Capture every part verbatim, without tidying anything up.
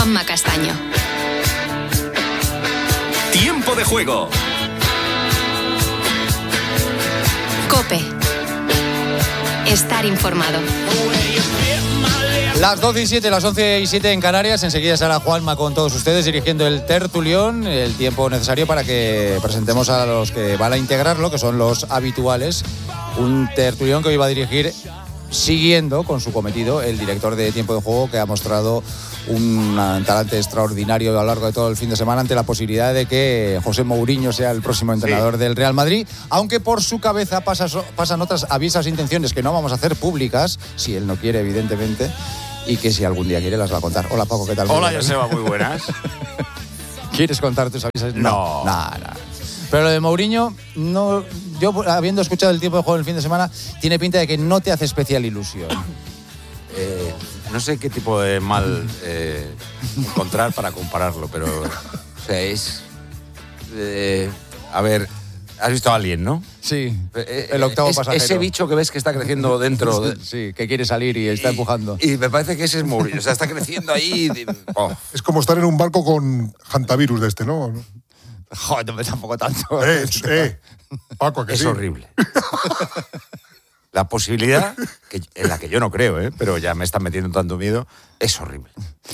Juanma Castaño. Tiempo de juego. COPE. Estar informado. Las doce y siete, las once y siete en Canarias. Enseguida estará Juanma con todos ustedes dirigiendo el tertulión, el tiempo necesario para que presentemos a los que van a integrarlo, que son los habituales. Un tertulión que hoy va a dirigir siguiendo con su cometido el director de Tiempo de Juego, que ha mostrado un talante extraordinario a lo largo de todo el fin de semana ante la posibilidad de que José Mourinho sea el próximo entrenador sí. del Real Madrid, aunque por su cabeza pasa, pasan otras avisas intenciones que no vamos a hacer públicas, si él no quiere, evidentemente, y que si algún día quiere las va a contar. Hola, Paco, ¿qué tal? Hola, Joseba, muy buenas. ¿Quieres contar tus avisas? No. No, no, no. Pero lo de Mourinho, no, yo habiendo escuchado el Tiempo de Juego el fin de semana, tiene pinta de que no te hace especial ilusión. Eh, no sé qué tipo de mal eh, encontrar para compararlo, pero o sea, es... Eh, a ver, has visto a Alien, ¿no? Sí, el octavo es, pasajero. Ese bicho que ves que está creciendo dentro. De... Sí, que quiere salir y está y, empujando. Y me parece que ese es Mourinho, o sea, está creciendo ahí. Oh. Es como estar en un barco con hantavirus de este, ¿no? Joder, no, tampoco tanto. Eh, eh. Paco, que es sí. horrible. La posibilidad, que, en la que yo no creo, ¿eh? Pero ya me están metiendo tanto miedo, es horrible.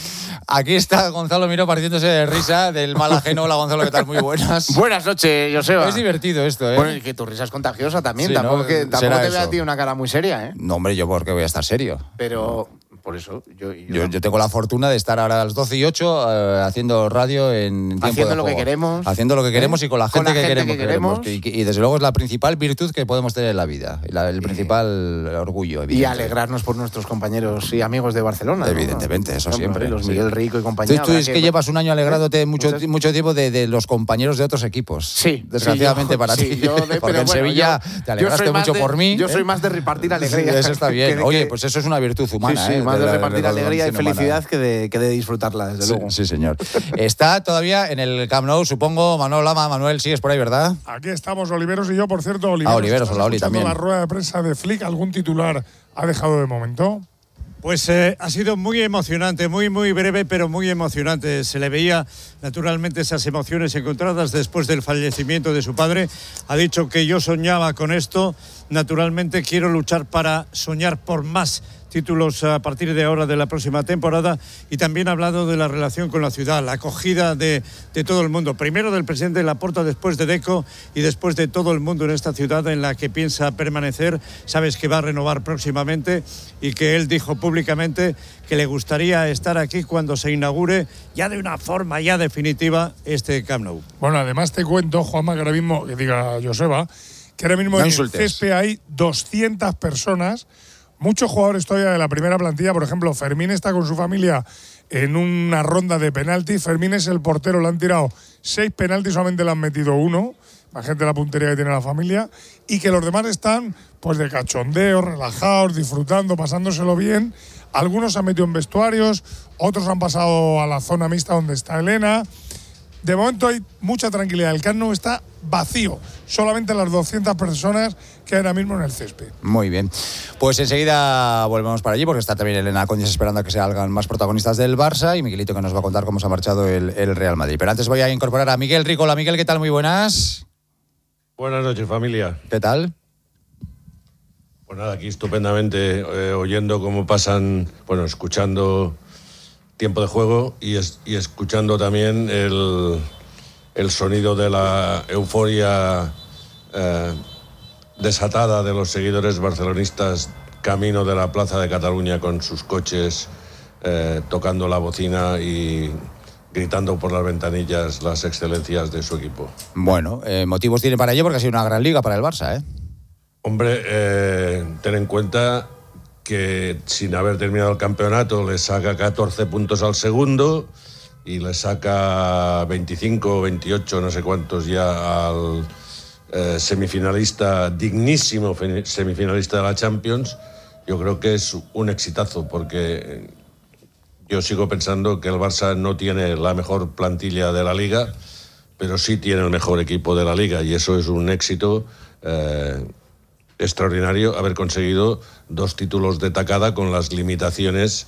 Aquí está Gonzalo Miró partiéndose de risa del mal ajeno. Hola, Gonzalo, ¿qué tal? Muy buenas. Buenas noches, Joseba. Es divertido esto, ¿eh? Bueno, y que tu risa es contagiosa también. Sí, tampoco ¿no? que, tampoco te eso. veo a ti una cara muy seria, ¿eh? No, hombre, yo porque voy a estar serio. Pero... Por eso, yo, yo, yo, yo tengo la fortuna de estar ahora a las doce y ocho uh, haciendo radio en tiempo haciendo de lo juego. que queremos. Haciendo lo que queremos ¿eh? y con la gente, con la que, gente queremos, que queremos. queremos. Y, y desde luego es la principal virtud que podemos tener en la vida. La, el principal y, orgullo, y alegrarnos por nuestros compañeros y amigos de Barcelona. Evidentemente, ¿no? Eso siempre. Los Miguel sí. Rico y compañía. Tú, tú es que, que llevas un año alegrándote ¿eh? mucho, pues mucho tiempo de, de los compañeros de otros equipos. Sí. Desgraciadamente sí, yo, para sí, ti. Yo de, Porque en bueno, Sevilla yo, te alegraste mucho de, por mí. Yo ¿eh? soy más de repartir alegría. Sí, eso está bien. Que, Oye, que, pues eso es una virtud humana. Sí, sí, ¿eh? más de, de repartir la, de la alegría y felicidad humana. que de, que de disfrutarla, desde sí, luego. Sí, señor. Está todavía en el Camp Nou, supongo, Manuel Lama. Manuel, sigues por ahí, ¿verdad? Aquí estamos, Oliveros y yo, por cierto. Oliveros, ah, Oliveros, hola, Oli, también. la rueda de prensa de Flick, ¿algún titular ha dejado de momento? Pues eh, ha sido muy emocionante, muy, muy breve, pero muy emocionante. Se le veía naturalmente esas emociones encontradas después del fallecimiento de su padre. Ha dicho que yo soñaba con esto. Naturalmente quiero luchar para soñar por más títulos a partir de ahora de la próxima temporada, y también ha hablado de la relación con la ciudad, la acogida de, de todo el mundo, primero del presidente Laporta, después de Deco y después de todo el mundo en esta ciudad en la que piensa permanecer. Sabes que va a renovar próximamente y que él dijo públicamente que le gustaría estar aquí cuando se inaugure ya de una forma ya definitiva este Camp Nou. Bueno, además te cuento, Juanma, que ahora mismo, que diga Joseba, que ahora mismo no en insultes. el césped hay doscientas personas. Muchos jugadores todavía de la primera plantilla, por ejemplo, Fermín está con su familia en una ronda de penaltis. Fermín es el portero, le han tirado seis penaltis, solamente le han metido uno. Imagínate la puntería que tiene la familia. Y que los demás están pues de cachondeo, relajados, disfrutando, pasándoselo bien. Algunos se han metido en vestuarios, otros han pasado a la zona mixta donde está Elena. De momento hay mucha tranquilidad. El Camp Nou está vacío. Solamente las doscientas personas que hay ahora mismo en el césped. Muy bien. Pues enseguida volvemos para allí, porque está también Elena Coñas esperando a que se salgan más protagonistas del Barça, y Miguelito, que nos va a contar cómo se ha marchado el, el Real Madrid. Pero antes voy a incorporar a Miguel Rico. Hola, Miguel, ¿qué tal? Muy buenas. Buenas noches, familia. ¿Qué tal? Pues nada, aquí estupendamente, eh, oyendo cómo pasan, bueno, escuchando Tiempo de Juego y, es, y escuchando también el, el sonido de la euforia eh, desatada de los seguidores barcelonistas camino de la Plaza de Cataluña con sus coches, eh, tocando la bocina y gritando por las ventanillas las excelencias de su equipo. Bueno, eh, motivos tiene para ello, porque ha sido una gran liga para el Barça, ¿eh? Hombre, eh, ten en cuenta que sin haber terminado el campeonato le saca catorce puntos al segundo y le saca veinticinco o veintiocho, no sé cuántos ya al eh, semifinalista, dignísimo semifinalista de la Champions. Yo creo que es un exitazo, porque yo sigo pensando que el Barça no tiene la mejor plantilla de la Liga, pero sí tiene el mejor equipo de la Liga, y eso es un éxito eh, extraordinario, haber conseguido dos títulos de tacada con las limitaciones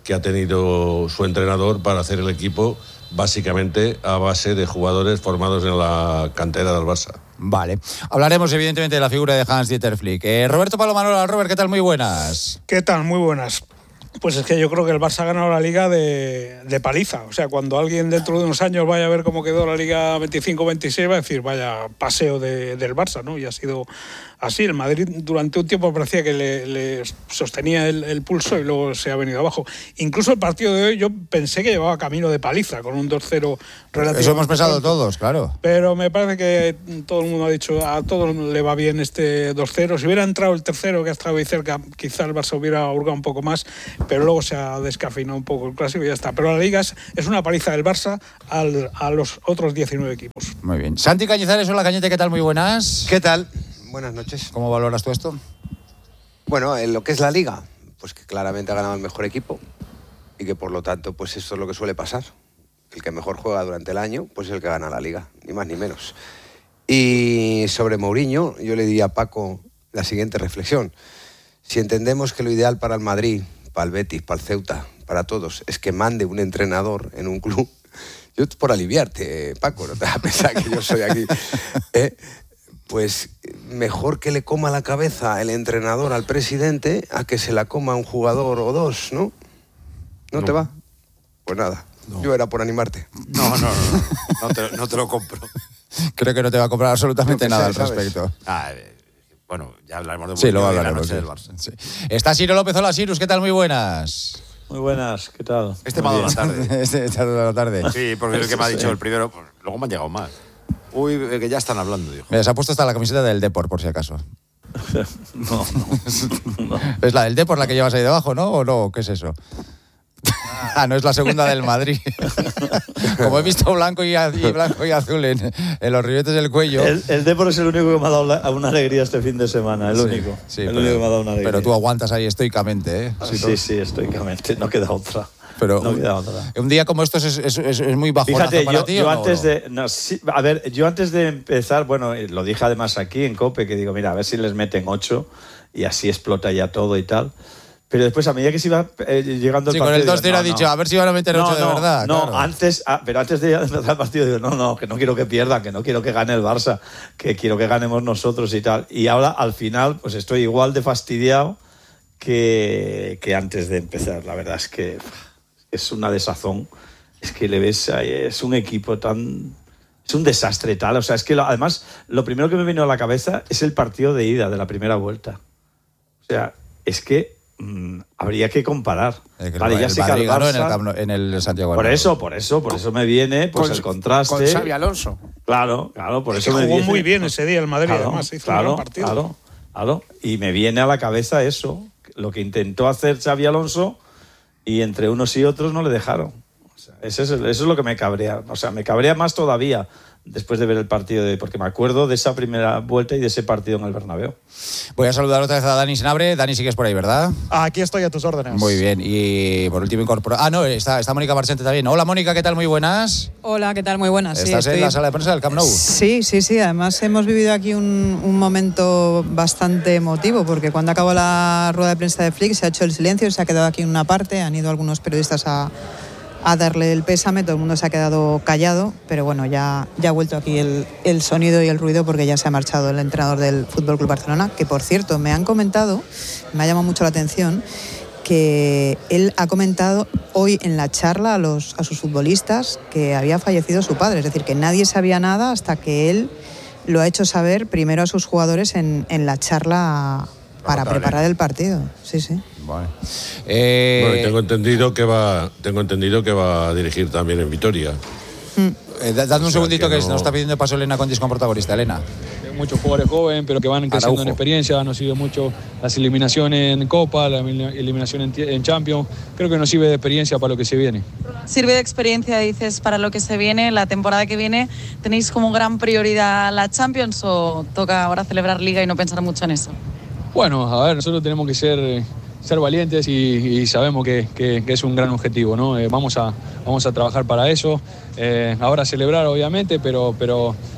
que ha tenido su entrenador para hacer el equipo básicamente a base de jugadores formados en la cantera del Barça. Vale. Hablaremos evidentemente de la figura de Hans-Dieter Flick. Eh, Roberto Palomarola, Robert, ¿qué tal? Muy buenas. ¿Qué tal? Muy buenas. Pues es que yo creo que el Barça ha ganado la Liga de, de paliza. O sea, cuando alguien dentro de unos años vaya a ver cómo quedó la Liga veinticinco veintiséis, va a decir, vaya paseo de, del Barça, ¿no? Y ha sido así. El Madrid durante un tiempo parecía que le, le sostenía el, el pulso y luego se ha venido abajo. Incluso el partido de hoy yo pensé que llevaba camino de paliza, con un dos cero relativo. Eso hemos pensado todos, claro. Pero me parece que todo el mundo ha dicho, a todos le va bien este dos cero. Si hubiera entrado el tercero, que ha estado ahí cerca, quizá el Barça hubiera hurgado un poco más, pero luego se ha descafeinado un poco el clásico y ya está. Pero la Liga es, es una paliza del Barça al, a los otros diecinueve equipos. Muy bien. Santi Cañizares, hola Cañete, ¿qué tal? Muy buenas. ¿Qué tal? Buenas noches. ¿Cómo valoras tú esto? Bueno, en lo que es la Liga, pues que claramente ha ganado el mejor equipo y que por lo tanto, pues esto es lo que suele pasar. El que mejor juega durante el año, pues es el que gana la Liga, ni más ni menos. Y sobre Mourinho, yo le diría a Paco la siguiente reflexión. Si entendemos que lo ideal para el Madrid, para el Betis, para el Ceuta, para todos, es que mande un entrenador en un club, yo por aliviarte, Paco, no te vas a pensar que yo soy aquí, ¿eh? Pues mejor que le coma la cabeza el entrenador al presidente a que se la coma un jugador o dos, ¿no? ¿No, no. te va? Pues nada, no. Yo era por animarte. No, no, no, no, no, te, no te lo compro. Creo que no te va a comprar absolutamente que nada sé, al ¿sabes? respecto. Ah, eh, bueno, ya hablaremos de Sí, lo de la hablaremos. noche Sí. del Barça. Sí. Está Ciro López, hola Sirus, ¿qué tal? Muy buenas. Muy buenas, ¿qué tal? Este me ha dado la tarde. Este me ha dado la tarde. Sí, porque es el que me ha dicho el primero, pues, luego me han llegado más. Uy, que ya están hablando, dijo. Mira, se ha puesto hasta la camiseta del Depor, por si acaso. No, no, no. Es la del Depor la que llevas ahí debajo, ¿no? ¿O no? ¿Qué es eso? Ah, no, es la segunda del Madrid. Como he visto blanco y, y blanco y azul en, en los ribetes del cuello. El, el Depor es el único que me ha dado la, una alegría este fin de semana, el Sí, único. sí, el pero, único que me ha dado una alegría. Pero tú aguantas ahí estoicamente, ¿eh? Sí, sí, sí, estoicamente, no queda otra. Pero no un, queda otra. un día como estos es, es, es, es muy bajonazo Fíjate, para yo, ti, yo ¿o no, antes no? de... No, sí, a ver, yo antes de empezar, bueno, lo dije además aquí en COPE, que digo, mira, a ver si les meten ocho y así explota ya todo y tal. Pero después, a medida que se iba eh, llegando el sí, partido... con el dos cero no, ha dicho, no. a ver si van a meter no, ocho de no, verdad. No, claro. antes, ah, pero antes de empezar el partido digo, no, no, que no quiero que pierdan, que no quiero que gane el Barça, que quiero que ganemos nosotros y tal. Y ahora, al final, pues estoy igual de fastidiado que, que antes de empezar. La verdad es que es una desazón. Es que le ves, es un equipo tan... Es un desastre tal. O sea, es que lo, además, lo primero que me vino a la cabeza es el partido de ida de la primera vuelta. O sea, es que mmm, habría que comparar. El, vale, el, ya el sé que al Madrid ganó Barça, en el, Camp Nou- en el Santiago por Bernabéu. eso, por eso, por eso me viene pues Con- el contraste. Con Xavi Alonso. Claro, claro, por Es eso que me jugó viene. muy bien ese día el Madrid, Claro, además, hizo claro, un gran partido. Claro, claro. Y me viene a la cabeza eso, lo que intentó hacer Xavi Alonso y entre unos y otros no le dejaron. O sea, eso, es, eso es lo que me cabrea. O sea, me cabrea más todavía después de ver el partido de... Porque me acuerdo de esa primera vuelta y de ese partido en el Bernabéu. Voy a saludar otra vez a Dani Senabre. Dani, sigues por ahí, ¿verdad? Aquí estoy a tus órdenes. Muy bien. Y por último incorpora... Ah, no, está, está Mónica Marchante también. Hola, Mónica, ¿qué tal? Muy buenas. Hola, ¿qué tal? Muy buenas. Sí, ¿Estás estoy... en la sala de prensa del Camp Nou? Sí, sí, sí. Además hemos vivido aquí un, un momento bastante emotivo porque cuando acabó la rueda de prensa de Flick se ha hecho el silencio, se ha quedado aquí en una parte, han ido algunos periodistas a, a darle el pésame, todo el mundo se ha quedado callado, pero bueno, ya, ya ha vuelto aquí el, el sonido y el ruido porque ya se ha marchado el entrenador del F C Barcelona, que por cierto me han comentado, me ha llamado mucho la atención, que él ha comentado hoy en la charla a, los, a sus futbolistas que había fallecido su padre, es decir, que nadie sabía nada hasta que él lo ha hecho saber primero a sus jugadores en, en la charla para Notable. preparar el partido. Sí, sí. Vale. Eh... Bueno, y tengo entendido que va, tengo entendido que va a dirigir también en Vitoria. Eh, dadme un O sea, segundito que, que que no- nos está pidiendo paso Elena Condis con protagonista. Elena. Muchos jugadores jóvenes, pero que van creciendo Araujo. en experiencia. Nos sirve mucho las eliminaciones en Copa, la eliminación en, en Champions. Creo que nos sirve de experiencia para lo que se viene. Sirve de experiencia, dices, para lo que se viene, la temporada que viene. ¿Tenéis como gran prioridad la Champions o toca ahora celebrar Liga y no pensar mucho en eso? Bueno, a ver, nosotros tenemos que ser, ser valientes y, y sabemos que, que- que es un gran objetivo, ¿no? Eh, vamos, a, vamos a trabajar para eso. Eh, ahora celebrar, obviamente, pero, pero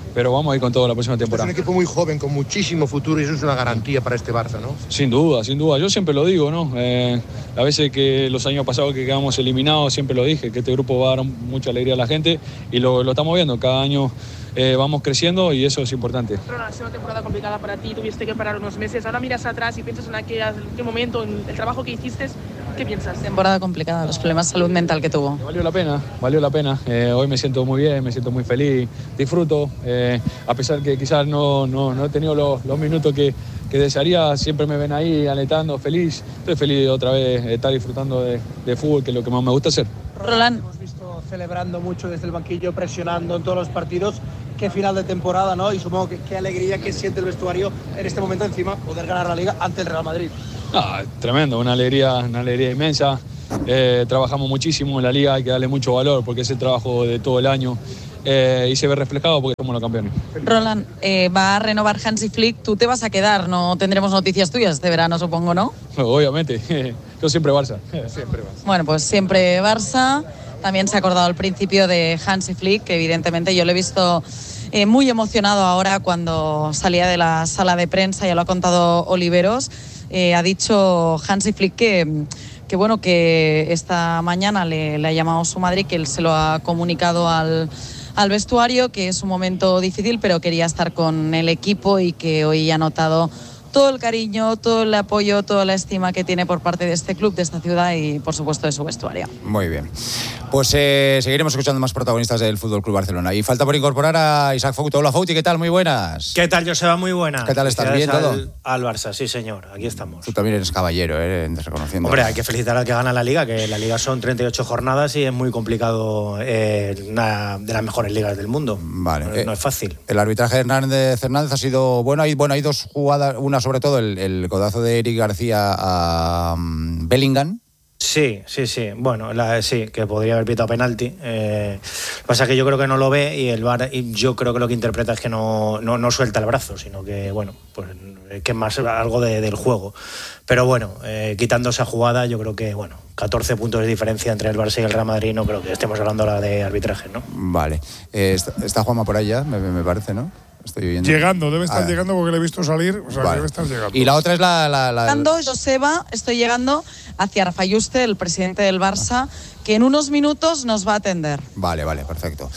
pero vamos a ir con todo la próxima temporada. Es un equipo muy joven, con muchísimo futuro y eso es una garantía para este Barça, ¿no? Sin duda, sin duda. Yo siempre lo digo, ¿no? Eh, a veces que los años pasados que quedamos eliminados, siempre lo dije, que este grupo va a dar mucha alegría a la gente y lo, lo estamos viendo. Cada año eh, vamos creciendo y eso es importante. Ha sido una temporada complicada para ti, tuviste que parar unos meses. Ahora miras atrás y piensas en aquel momento, en el trabajo que hiciste. ¿Qué piensas? Temporada complicada, los problemas de salud mental que tuvo. Valió la pena, valió la pena. Eh, hoy me siento muy bien, me siento muy feliz, disfruto. Eh, a pesar que quizás no, no, no he tenido los, los minutos que, que desearía, siempre me ven ahí alentando, feliz. Estoy feliz de otra vez estar disfrutando de, de fútbol, que es lo que más me gusta hacer. Roland. Hemos visto celebrando mucho desde el banquillo, presionando en todos los partidos. Qué final de temporada, ¿no? Y supongo que qué alegría que siente el vestuario en este momento encima poder ganar la Liga ante el Real Madrid. Ah, tremendo, una alegría, una alegría inmensa. Eh, trabajamos muchísimo en la Liga, hay que darle mucho valor porque es el trabajo de todo el año eh, y se ve reflejado porque somos los campeones. Roland, eh, va a renovar Hansi Flick, tú te vas a quedar, no tendremos noticias tuyas este verano, supongo, ¿no? Obviamente, yo siempre Barça. Siempre Barça. Bueno, pues siempre Barça. También se ha acordado al principio de Hansi Flick, que evidentemente yo lo he visto eh, muy emocionado ahora cuando salía de la sala de prensa, ya lo ha contado Oliveros. Eh, ha dicho Hansi Flick que, que, bueno, que esta mañana le, le ha llamado su madre y que él se lo ha comunicado al, al vestuario, que es un momento difícil, pero quería estar con el equipo y que hoy ha notado todo el cariño, todo el apoyo, toda la estima que tiene por parte de este club, de esta ciudad y, por supuesto, de su vestuario. Muy bien. Pues eh, seguiremos escuchando más protagonistas del Fútbol Club Barcelona. Y falta por incorporar a Isaac Fouti. Hola, Fouti, ¿qué tal? Muy buenas. ¿Qué tal, Joseba? Muy buenas. ¿Qué tal estás? ¿Bien al, todo? Al Barça, sí, señor. Aquí estamos. Tú también eres caballero, ¿eh? Reconociendo. Hombre, hay que felicitar al que gana la Liga, que la Liga son treinta y ocho jornadas y es muy complicado, eh, una de las mejores ligas del mundo. Vale. No, eh, no es fácil. El arbitraje de Hernández Hernández ha sido bueno. Hay, bueno, hay dos jugadas, una sobre todo el, el codazo de Eric García a um, Bellingham. Sí, sí, sí. Bueno, la, sí, que podría haber pitado penalti. Eh, lo que pasa es que yo creo que no lo ve y el V A R, y yo creo que lo que interpreta es que no, no, no suelta el brazo, sino que, bueno, pues que es más algo de, del juego. Pero bueno, eh, quitando esa jugada, yo creo que, bueno, catorce puntos de diferencia entre el Barça y el Real Madrid, no creo que estemos hablando ahora de arbitraje, ¿no? Vale. Eh, está, está Juanma por ahí ya, me, me parece, ¿no? Estoy oyendo. Llegando, debe estar ah. llegando porque le he visto salir, o sea, vale. debe estar llegando. Y la otra es la... la, la... Llegando, Joseba, estoy llegando hacia Rafa Yuste, el presidente del Barça, que en unos minutos nos va a atender. Vale, vale, perfecto.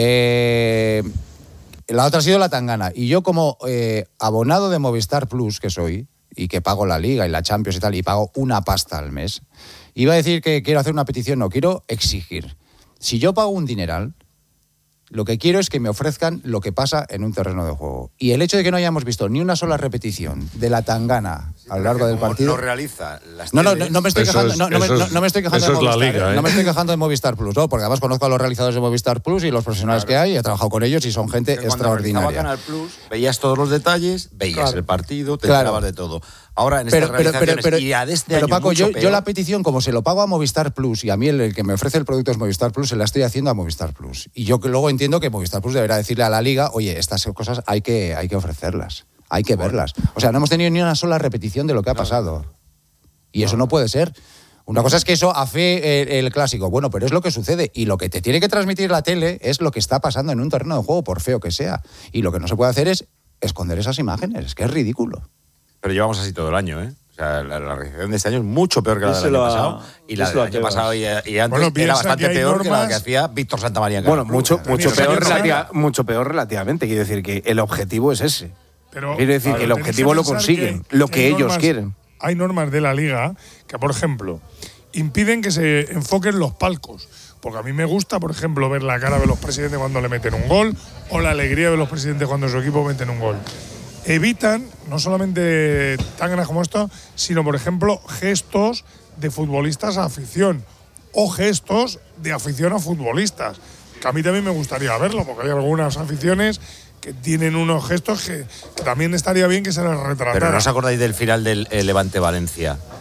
Eh, la otra ha sido la Tangana. Y yo como eh, abonado de Movistar Plus, que soy, y que pago la Liga y la Champions y tal, y pago una pasta al mes, iba a decir que quiero hacer una petición, no, quiero exigir. Si yo pago un dineral, lo que quiero es que me ofrezcan lo que pasa en un terreno de juego. Y el hecho de que no hayamos visto ni una sola repetición de la Tangana sí, a lo largo del partido... No realiza las no, no, no, no me estoy quejando, es, no, no, me, no, no me estoy quejando de Movistar, Liga, ¿eh? no me estoy quejando de Movistar Plus, no, porque además conozco a los realizadores de Movistar Plus y los profesionales claro. que hay, he trabajado con ellos y son gente Porque extraordinaria. Cuando Canal Plus, veías todos los detalles, veías claro. el partido, te claro. enterabas de todo. Ahora en pero, estas pero, realizaciones pero, pero, y a de este pero año Paco, yo, peor, yo la petición, como se lo pago a Movistar Plus y a mí el, el que me ofrece el producto es Movistar Plus, se la estoy haciendo a Movistar Plus. Y yo que luego entiendo que Movistar Plus deberá decirle a la Liga, oye, estas cosas hay que, hay que ofrecerlas, hay que bueno. verlas. O sea, no hemos tenido ni una sola repetición de lo que ha no. pasado. Y eso no puede ser. Una cosa es que eso hace el, el clásico, bueno, pero es lo que sucede. Y lo que te tiene que transmitir la tele es lo que está pasando en un terreno de juego, por feo que sea. Y lo que no se puede hacer es esconder esas imágenes, es que es ridículo. Pero llevamos así todo el año, ¿eh? O sea, la, la realización de este año es mucho peor que la del año a, pasado. Y la del año pasado y, y antes bueno, era bastante peor normas... que la que hacía Víctor Santamaría. En bueno, mucho, Club, mucho, peor relativa, mucho peor relativamente. Quiero decir que el objetivo es ese. Pero, Quiero decir claro, que el objetivo que lo consiguen, que, lo que, que ellos normas, quieren. Hay normas de la Liga que, por ejemplo, impiden que se enfoquen los palcos. Porque a mí me gusta, por ejemplo, ver la cara de los presidentes cuando le meten un gol o la alegría de los presidentes cuando su equipo meten un gol. Evitan, no solamente tanganas como esto, sino, por ejemplo, gestos de futbolistas a afición o gestos de afición a futbolistas, que a mí también me gustaría verlo, porque hay algunas aficiones que tienen unos gestos que, que también estaría bien que se les retratara. Pero ¿no os acordáis del final del eh, Levante-Valencia?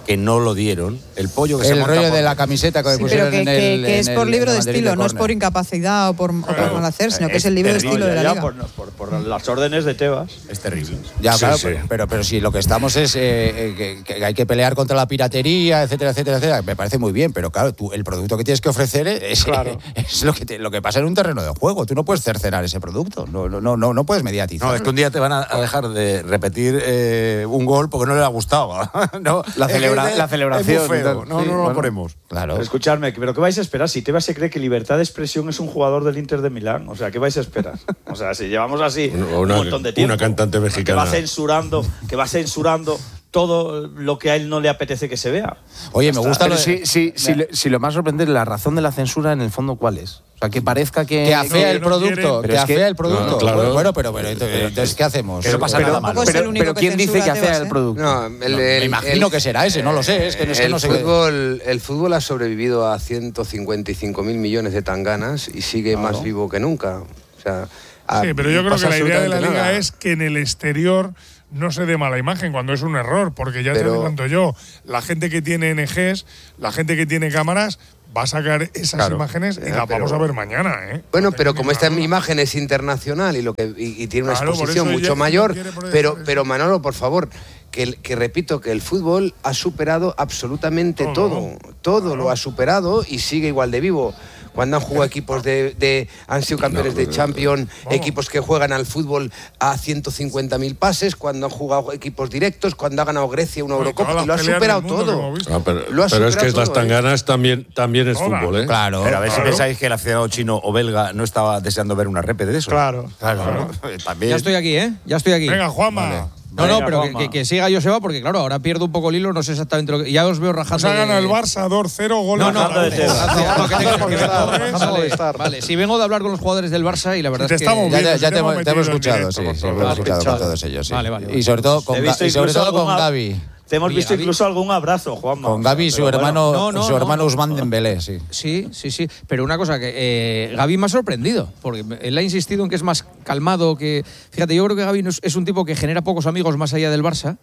que no lo dieron. El pollo que el se monta rollo por... de la camiseta que Sí, pusieron pero que, en el que, que es en por el- libro en de el banderín estilo, no es córner. por incapacidad o por, o por mal hacer, sino que es el libro de estilo de la ya liga. Por, por, por las órdenes de Tebas. Es terrible. Ya, Sí, claro, sí. Pero, pero, pero si lo que estamos es eh, eh, que, que hay que pelear contra la piratería, etcétera, etcétera, etcétera, me parece muy bien, pero claro, tú, el producto que tienes que ofrecer es, Claro. es lo, que te- lo que pasa en un terreno de juego. Tú no puedes cercenar ese producto, no, no, no, no, no puedes mediatizar. No, es que un día te van a a dejar de repetir eh, un gol porque no le ha gustado. no, La, es celebra- que la es celebración. muy feo. y tal. No, Sí, no, no lo bueno. ponemos. Claro. Pero escuchadme, pero ¿qué vais a esperar? Si Tebas se cree que libertad de expresión es un jugador del Inter de Milán, o sea, ¿qué vais a esperar? O sea, si llevamos así O una, un montón de tiempo. una cantante Que mexicana. va censurando, que va censurando todo lo que a él no le apetece que se vea. Oye, me gusta Pero lo de- si, si, si, le- si lo más sorprendente, la razón de la censura en el fondo, ¿cuál es? O sea, que parezca que... que afea el no producto, quieren. que Pero es que- afea el producto. No, claro. Bueno, pero, pero entonces, entonces, ¿qué hacemos? Que no pasa pero, nada malo. Tampoco es el pero, único pero que ¿quién dice que censura afea Tebas, el eh? producto? No, el, No, el- me imagino el- que será ese, no lo sé, es que, es que el no sé qué- fútbol, el fútbol ha sobrevivido a ciento cincuenta y cinco mil millones de tanganas y sigue más vivo que nunca. O sea, Sí, pero yo creo pasa que la idea de la absolutamente liga nada. es que en el exterior no se dé mala imagen cuando es un error, porque ya te Pero- adelanto yo, la gente que tiene N Gs, la gente que tiene cámaras, va a sacar esas Claro. imágenes y Ya, las pero- vamos a ver mañana, ¿eh? Bueno, No pero tengo como esta ninguna duda. imagen es internacional y lo que y, y tiene una Claro, por exposición eso mucho ya- mayor, quiere proyectar pero eso. pero Manolo, por favor, que, el- que repito que el fútbol ha superado absolutamente Todo. todo, todo, lo ha superado y sigue igual de vivo. Cuando han jugado equipos de, de han sido campeones de Champions, equipos que juegan al fútbol a ciento cincuenta mil pases, cuando han jugado equipos directos, cuando ha ganado Grecia una Bueno, Eurocopa, todas y lo ha las peleas superado del mundo que todo. hemos visto. Ah, pero Lo ha pero es que superado las todo, ¿eh? tanganas también, también es Toda. fútbol, ¿eh? Claro. Pero a ver si Claro. pensáis que el aficionado chino o belga no estaba deseando ver una repe de eso. Claro. Claro. También. Ya estoy aquí, ¿eh? Ya estoy aquí. Venga, Juanma. Vale. No, no, Venga, pero que, Juanma. que- que siga Joseba, porque claro, ahora pierdo un poco el hilo, no sé exactamente lo que. Ya os veo rajando. Nos ha de- ganado el Barça dos cero, gol No, de no, Rajando de Zaragoza. Tebas. No, no, que tengo- que Movistar, vale, rajando vale, Movistar. vale, si vengo de hablar con los jugadores del Barça y la verdad Te es que. estamos Ya, viendo, ya, si ya te te, hemos hemos- te hemos metido en escuchado, directo, sí, por sí, favor. hemos escuchado con Pinchado. todos ellos. Sí. Vale, vale, vale. Y sobre todo con, Te he Ga- visto y sobre incluso todo con alguna- Gaby. Te hemos Oye, visto Gaby- incluso algún abrazo, Juanma. Con Gaby y su Pero bueno. hermano, No, no, su no. hermano Usman Dembélé, sí. Sí, sí, sí. Pero una cosa que eh, Gaby me ha sorprendido, porque él ha insistido en que es más calmado, que. Fíjate, yo creo que Gaby no es, es un tipo que genera pocos amigos más allá del Barça.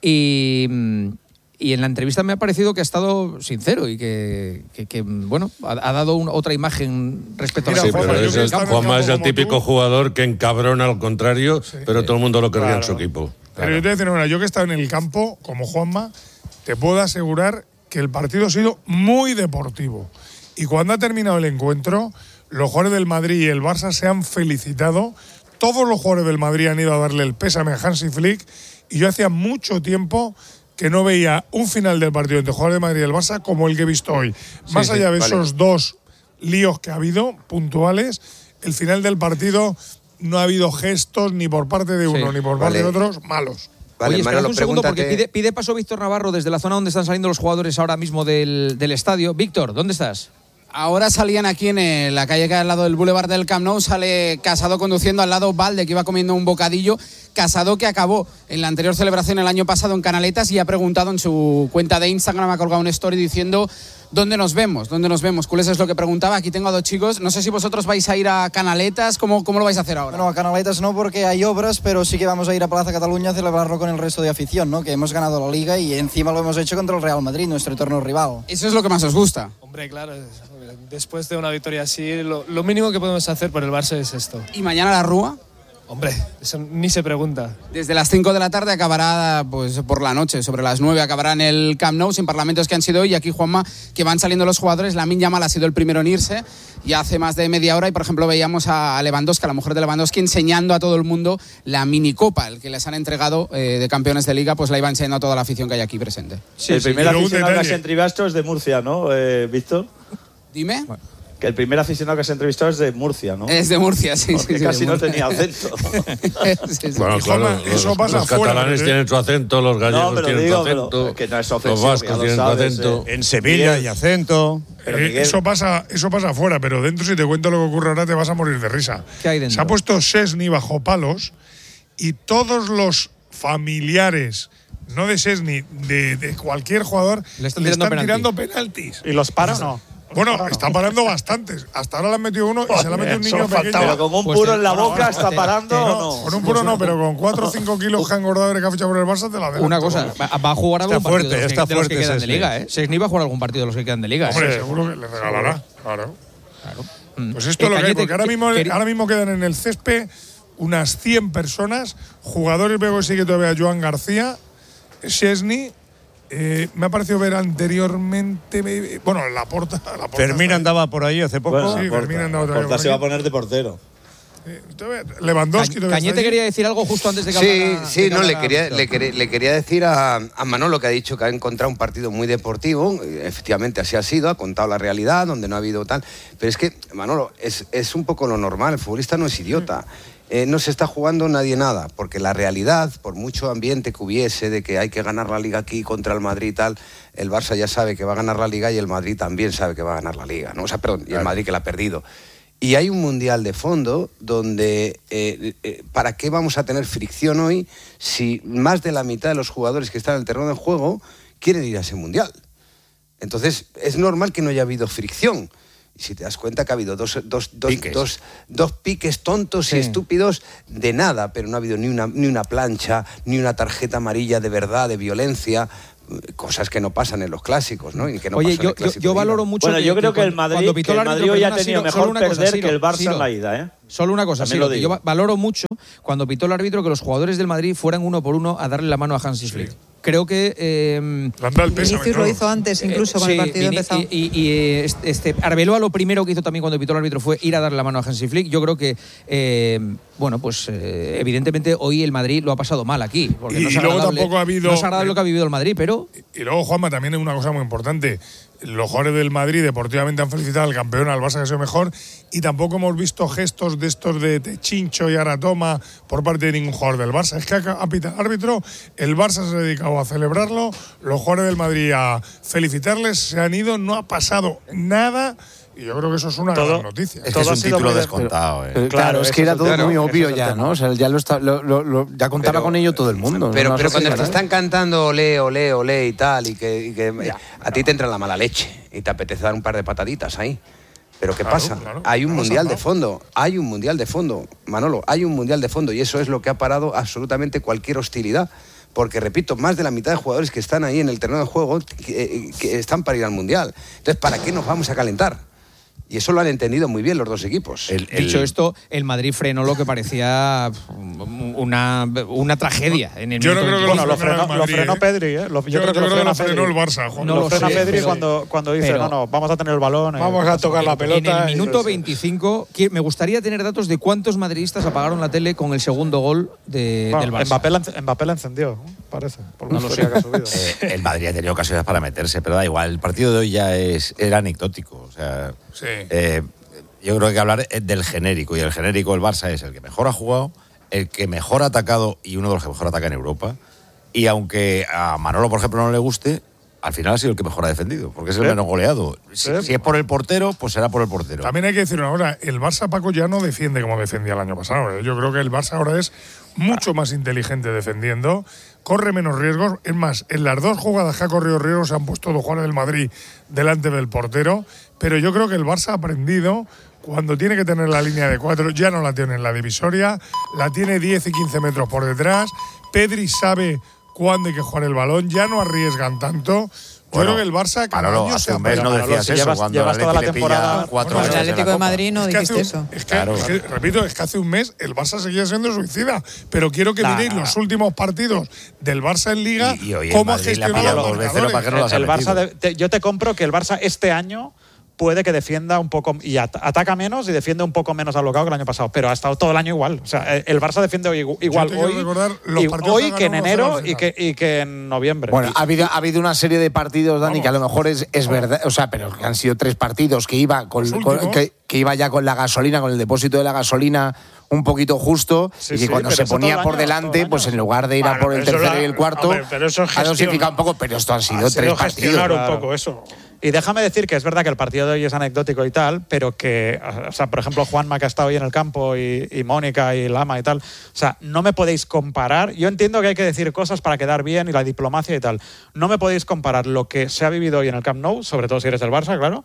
Y. mm, Y en la entrevista me ha parecido que ha estado sincero y que, que- que, bueno, ha, ha dado una- otra imagen respecto Mira, a la Sí, Juanma, pero yo es que he el- estado en el Juanma campo es el como típico tú. jugador que encabrona al contrario, pero todo el mundo lo querría en su Claro. equipo. Pero yo te voy a decir una, yo que he estado en el campo, como Juanma, te puedo asegurar que el partido ha sido muy deportivo. Y cuando ha terminado el encuentro, los jugadores del Madrid y el Barça se han felicitado. Todos los jugadores del Madrid han ido a darle el pésame a Hansi Flick. Y yo hacía mucho tiempo que no veía un final del partido entre jugadores de Madrid y el Barça como el que he visto hoy. Más sí, allá de vale. esos dos líos que ha habido, puntuales, el final del partido no ha habido gestos ni por parte de uno Sí. ni por parte Vale. de otros malos. Vale, Oye, esperad Manolo, un segundo porque pregúntate- pide, pide paso Víctor Navarro desde la zona donde están saliendo los jugadores ahora mismo del, del estadio. Víctor, ¿dónde estás? Ahora salían aquí en eh, la calle que hay al lado del Boulevard del Camp Nou, sale Casado conduciendo al lado Valde, que iba comiendo un bocadillo. Casado que acabó en la anterior celebración el año pasado en Canaletas y ha preguntado en su cuenta de Instagram, ha colgado una story diciendo ¿dónde nos vemos? ¿Dónde nos vemos? Culés es lo que preguntaba. Aquí tengo a dos chicos. No sé si vosotros vais a ir a Canaletas. ¿Cómo, cómo lo vais a hacer ahora? Bueno, a Canaletas no porque hay obras, pero sí que vamos a ir a Plaza Cataluña a celebrarlo con el resto de afición, ¿no? Que hemos ganado la Liga y encima lo hemos hecho contra el Real Madrid, nuestro eterno rival. Eso es lo que más os gusta. Hombre, claro, después de una victoria así, lo, lo mínimo que podemos hacer por el Barça es esto. ¿Y mañana la Rúa? Hombre, eso ni se pregunta. Desde las cinco de la tarde acabará pues por la noche, sobre las nueve acabará en el Camp Nou, sin parlamentos que han sido hoy. Y aquí, Juanma, que van saliendo los jugadores. Lamine Yamal ha sido el primero en irse y hace más de media hora. Y, por ejemplo, veíamos a Lewandowski, a la mujer de Lewandowski, enseñando a todo el mundo la minicopa, el que les han entregado eh, de campeones de Liga, pues la iba enseñando a toda la afición que hay aquí presente. el primer aficionado que has entrevistado es de Murcia, ¿no, eh, Víctor? Dime. Que el primer aficionado que has entrevistado es de Murcia, ¿no? Es de Murcia, sí. Porque sí, sí, casi de no Murcia. tenía acento. Sí, sí. Bueno, Y, claro, Juanma, los, eso pasa los fuera, catalanes ¿eh? tienen su acento, los gallegos No, pero tienen digo, su pero acento, que no es los ofensivo, que vascos ya lo tienen su sabes, acento. eh. En Sevilla hay acento. Pero, Eh, Miguel- eso pasa, eso pasa afuera, pero dentro, si te cuento lo que ocurre ahora, te vas a morir de risa. ¿Qué hay dentro? Se ha puesto Szczesny bajo palos y todos los familiares, no de Szczesny, de, de cualquier jugador, Le están tirando penalti. tirando penaltis. ¿Y los para o no? Bueno, está parando bastantes. Hasta ahora le han metido uno y se le ha metido un niño pequeño. Pero con un puro en la boca está parando o no. Con un puro no, pero con cuatro o cinco kilos que ha engordado que ha fichado por el Barça te la dejo. Una cosa, va a jugar algún Está partido fuerte, de los, está que, de los que fuerte, quedan de Sesni. liga, ¿eh? Sesni va a jugar algún partido de los que quedan de liga. Hombre, ¿eh? seguro que le regalará. Claro. Claro. Pues esto es Eh, lo que hay, Cañete, porque ahora mismo, quería- ahora mismo quedan en el césped unas cien personas, jugadores, veo que sigue todavía Joan García, Szczesny. Eh, me ha parecido ver anteriormente, eh, bueno, la porta. La Fermín andaba por ahí hace poco. Bueno, Sí, Porta, Fermín andaba otra vez Porta por se va a aquí. poner de portero. Lewandowski todavía Cañete está allí. quería decir algo justo antes de que Sí, hablara- sí, de que no, le hablara quería, Víctor. le, quería, le quería decir a, a Manolo que ha dicho que ha encontrado un partido muy deportivo. Efectivamente, así ha sido, ha contado la realidad, donde no ha habido tal. Pero es que, Manolo, es, es un poco lo normal. El futbolista no es idiota. Eh, no se está jugando nadie nada, porque la realidad, por mucho ambiente que hubiese de que hay que ganar la Liga aquí contra el Madrid y tal, el Barça ya sabe que va a ganar la Liga y el Madrid también sabe que va a ganar la Liga, ¿no? O sea, perdón, y el Madrid que la ha perdido. Y hay un mundial de fondo donde, eh, eh, ¿para qué vamos a tener fricción hoy si más de la mitad de los jugadores que están en el terreno de juego quieren ir a ese mundial? Entonces, es normal que no haya habido fricción. Y si te das cuenta que ha habido dos, dos, dos, Piques. dos, dos piques tontos Sí. y estúpidos de nada, pero no ha habido ni una, ni una plancha, ni una tarjeta amarilla de verdad, de violencia, cosas que no pasan en los clásicos, ¿no? Y que no Oye, pasan en yo, el yo, clásico yo de Liga. valoro mucho. Bueno, yo creo que el cuando- Madrid, cuando pitó que el el árbitro, Madrid hoy ha perdona, tenido Siro, mejor solo una cosa, perder Siro, que el Barça Siro. en la ida, ¿eh? Solo una cosa, También Siro, lo que yo digo. va- valoro mucho cuando pitó el árbitro que los jugadores del Madrid fueran uno por uno a darle la mano a Hansi Flick. Creo que. Eh, Le han dado el pésame, Vinicius lo claro. hizo antes, incluso con sí, el partido Vini- empezado. Y, y- y, eh, este, este, Arbeloa lo primero que hizo también cuando pitó el árbitro fue ir a darle la mano a Hansi Flick. Yo creo que, eh, bueno, pues eh, evidentemente hoy el Madrid lo ha pasado mal aquí. Porque Y- no es y luego agradable- tampoco ha habido- No es agradable lo que ha vivido el Madrid, pero. Y luego, Juanma, también es una cosa muy importante. Los jugadores del Madrid deportivamente han felicitado al campeón, al Barça que ha sido mejor, y tampoco hemos visto gestos de estos de, de chincho y ahora toma por parte de ningún jugador del Barça. Es que ha, ha pitado el árbitro, el Barça se ha dedicado a celebrarlo, los jugadores del Madrid a felicitarles, se han ido, no ha pasado nada. Y yo creo que eso es una Todo- gran noticia. Es que es un título descontado, ¿eh? Pero claro, es que era todo claro, muy ese obvio es el ya, tema. ¿no? O sea, ya lo está, lo, lo- lo- ya contaba Pero- con ello todo el mundo. Pero, ¿no? pero No cuando sé, te ¿no? están cantando olé, olé, olé y tal, y que, y que a ti te entra la mala leche y te apetece dar un par de pataditas ahí. Pero ¿qué Claro, pasa? claro, hay un claro, mundial de claro. fondo, hay un mundial de fondo, Manolo, hay un mundial de fondo y eso es lo que ha parado absolutamente cualquier hostilidad. Porque, repito, más de la mitad de jugadores que están ahí en el terreno de juego que, eh, que están para ir al mundial. Entonces, ¿para qué nos vamos a calentar? Y eso lo han entendido muy bien los dos equipos. El- el- Dicho esto, el Madrid frenó lo que parecía una, una tragedia. En el Yo no minuto creo que veinticinco. Bueno, lo frenó frenó, el lo Madrid, frenó ¿eh? Pedri, ¿eh? Lo- yo, Yo, creo que yo lo frenó, frenó el Pedri. Barça, Juan. No lo lo frena sé, Pedri pero- cuando, cuando dice, pero- no, no, vamos a tener el balón. eh, Vamos a tocar la pelota. En el y- minuto veinticinco, qui- me gustaría tener datos de cuántos madridistas apagaron la tele con el segundo gol de, Bueno, del Barça. Mbappé, la, enc- Mbappé la encendió, ¿no? Parece. Por No la lo historia sé. que ha subido. Eh, el Madrid ha tenido ocasiones para meterse, pero da igual. El partido de hoy ya es era anecdótico. O sea, Sí. eh, yo creo que hay que hablar eh, del genérico. Y el genérico del Barça es el que mejor ha jugado, el que mejor ha atacado y uno de los que mejor ataca en Europa. Y aunque a Manolo, por ejemplo, no le guste, al final ha sido el que mejor ha defendido, porque es el Sí. menos goleado. Si, Sí. si es por el portero, pues será por el portero. También hay que decir una cosa, el Barça, Paco, ya no defiende como defendía el año pasado. ¿eh? Yo creo que el Barça ahora es mucho más inteligente defendiendo, corre menos riesgos. Es más, en las dos jugadas que ha corrido riesgos se han puesto dos jugadores del Madrid delante del portero, pero yo creo que el Barça ha aprendido cuando tiene que tener la línea de cuatro, ya no la tiene en la divisoria, la tiene diez y quince metros por detrás. Pedri sabe cuándo hay que jugar el balón, ya no arriesgan tanto. Yo Bueno, creo que el Barça cada Manolo, año hace se un mes no aprende. decías si eso, llevas- cuando llevas el toda la Atleti le temporada- pilla cuatro Bueno, el veces en la Atlético de Copa. Madrid no Es que hace dijiste un- eso. Es que, Claro. es que, repito, es que hace un mes el Barça seguía siendo suicida. Pero quiero que Nah, miréis nah. los últimos partidos del Barça en Liga, Y- y hoy el cómo ha Madrid le ha gestionado pillado los dos de cero para que no marcadores. las ha el Barça metido. de- te- yo te compro que el Barça este año puede que defienda un poco y at- ataca menos y defiende un poco menos alocado que el año pasado, pero ha estado todo el año igual. O sea, eh, el Barça defiende hoy igu- igual te quiero hoy, recordar los y- partidos hoy que que en ganó uno cero enero al y que, y que en noviembre. Bueno, Y- ha habido, ha habido una serie de partidos, Dani, Vamos. que a lo mejor es, es verdad, o sea, pero que han sido tres partidos que iba con, Los con- últimos. que, que iba ya con la gasolina, con el depósito de la gasolina un poquito justo, Sí, y que sí, cuando pero se eso todo ponía el por año, todo delante, el pues año. en lugar de ir a Vale, por el pero eso tercero la- y el cuarto, hombre, pero eso es ha gestión. dosificado un poco, pero esto han sido Ha sido tres partidos. gestionar un Claro. poco eso. Y déjame decir que es verdad que el partido de hoy es anecdótico y tal, pero que, o sea, por ejemplo, Juanma que ha estado hoy en el campo y, y Mónica y Lama y tal, o sea, no me podéis comparar. Yo entiendo que hay que decir cosas para quedar bien y la diplomacia y tal. No me podéis comparar lo que se ha vivido hoy en el Camp Nou, sobre todo si eres del Barça, claro,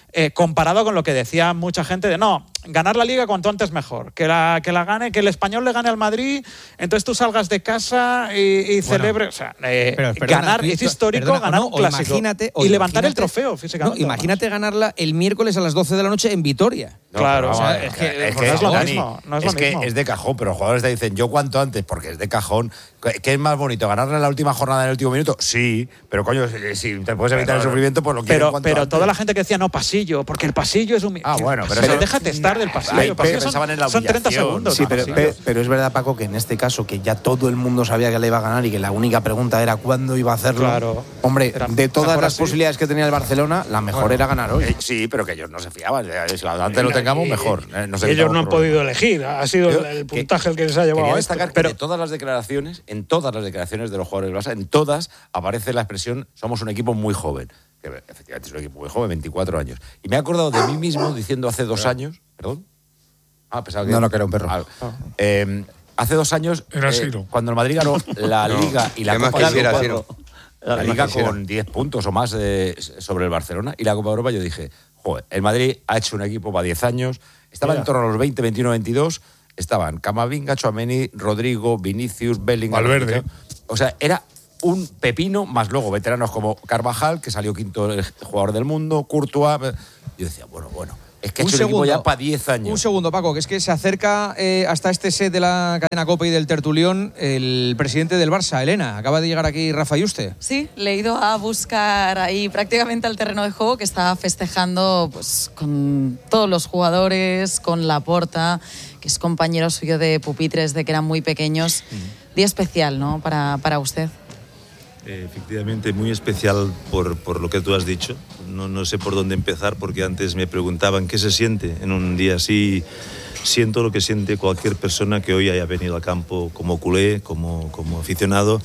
eh, comparado con lo que decía mucha gente de no, ganar la Liga cuanto antes mejor, que la, que la gane, que el Español le gane al Madrid, entonces tú salgas de casa y, y bueno, celebres, o sea, eh, pero, perdona, ganar, es histórico perdona, ganar no, un clásico imagínate, y levantar el trofeo físicamente. No, imagínate ganarla el miércoles a las doce de la noche en Vitoria. No, claro, o sea, es que, es, pues que, no es lo Dani, mismo. No es, es lo que mismo. es de cajón, pero los jugadores te dicen yo cuanto antes, porque es de cajón. ¿Qué es más bonito? ¿Ganarle en la última jornada en el último minuto? Sí, pero coño, si te puedes evitar pero, el sufrimiento, pues lo quieres Pero, cuanto pero antes. toda la gente que decía no, pasillo, porque el pasillo es un. Ah, bueno, pero, pero eso, déjate estar del pasillo. Ay, el pasillo pensaban son, en la son treinta segundos. Sí, pero, pero, pero es verdad, Paco, que en este caso, que ya todo el mundo sabía que le iba a ganar y que la única pregunta era cuándo iba a hacerlo. Claro. Hombre, de todas las así. posibilidades que tenía el Barcelona, la mejor bueno, era ganar hoy. Eh, sí, pero que ellos no se fiaban. Si antes lo tengamos, mejor. Eh, no se ellos no han podido elegir. Ha sido Yo, el puntaje que, el que les ha llevado quería a destacar esto. que pero, de todas las declaraciones, en todas las declaraciones de los jugadores del Barça, en todas aparece la expresión somos un equipo muy joven. Que efectivamente es un equipo muy joven, veinticuatro años. Y me he acordado de mí mismo diciendo hace dos años. ¿Perdón? Ah, pensaba que. No, no, que era un perro. Ah, eh, hace dos años, era eh, cuando el Madrid ganó la no, Liga y la Copa quisiera, de Europa. Ciro. La Liga con diez puntos o más eh, sobre el Barcelona y la Copa de Europa, yo dije, joder, el Madrid ha hecho un equipo para diez años, estaba Mira. en torno a los veinte, veintiuno, veintidós, estaban Camavinga, Tchouaméni, Rodrigo, Vinicius, Bellingham. Valverde. O sea, era un pepino, más luego veteranos como Carvajal, que salió quinto el jugador del mundo, Courtois. Yo decía, bueno, bueno. Es que ha hecho un segundo, ya para diez años. Un segundo, Paco, que es que se acerca eh, hasta este set de la cadena COPE y del tertulión el presidente del Barça, Elena. Acaba de llegar aquí Rafa Yuste. Sí, le he ido a buscar ahí prácticamente al terreno de juego, que estaba festejando pues, con todos los jugadores, con Laporta, que es compañero suyo de pupitres de que eran muy pequeños. Uh-huh. Día especial, ¿no?, para, para usted. Eh, efectivamente, muy especial por, por lo que tú has dicho. No, no sé por dónde empezar, porque antes me preguntaban qué se siente en un día así. Siento lo que siente cualquier persona que hoy haya venido al campo como culé, como, como aficionado,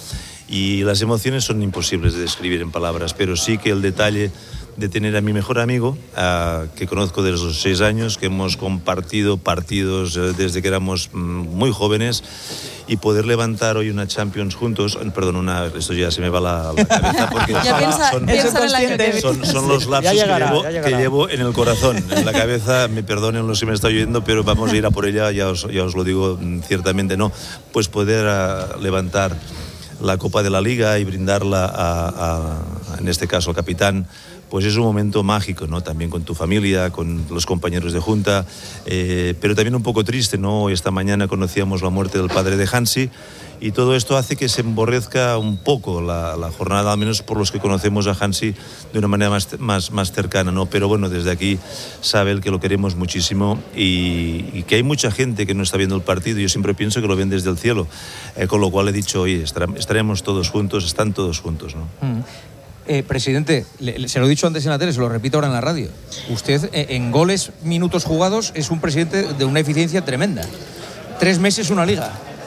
y las emociones son imposibles de describir en palabras, pero sí que el detalle de tener a mi mejor amigo, uh, que conozco desde los seis años, que hemos compartido partidos uh, desde que éramos mm, muy jóvenes, y poder levantar hoy una Champions juntos, perdón, una, esto ya se me va la, la cabeza, porque ya piensa, son, piensa en el año son, son los lapsos llegará, que, llevo, que llevo en el corazón, en la cabeza, me perdonen los que me está oyendo, pero vamos a ir a por ella, ya os, ya os lo digo, ciertamente no, pues poder uh, levantar la Copa de la Liga y brindarla a, a, en este caso al capitán, pues es un momento mágico, ¿no? También con tu familia, con los compañeros de junta, eh, pero también un poco triste, ¿no? Esta mañana conocíamos la muerte del padre de Hansi y todo esto hace que se emborrezca un poco la, la jornada, al menos por los que conocemos a Hansi de una manera más, más, más cercana, ¿no? Pero bueno, desde aquí sabe él que lo queremos muchísimo y, y que hay mucha gente que no está viendo el partido. Yo siempre pienso que lo ven desde el cielo, eh, con lo cual he dicho, oye, estaremos todos juntos, están todos juntos, ¿no? Mm. Eh, presidente, le, le, se lo he dicho antes en la tele, se lo repito ahora en la radio. Usted eh, en goles, minutos jugados, es un presidente de una eficiencia tremenda. Tres meses, una liga.